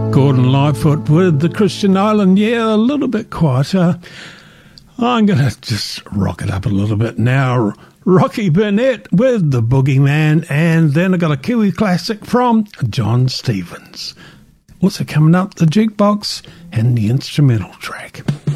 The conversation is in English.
Gordon Lightfoot with the Christian Island. Yeah, a little bit quieter. I'm going to just rock it up a little bit now. Rocky Burnett with The Boogeyman, and then I got a Kiwi classic from John Stevens. Also coming up, the jukebox and the instrumental track.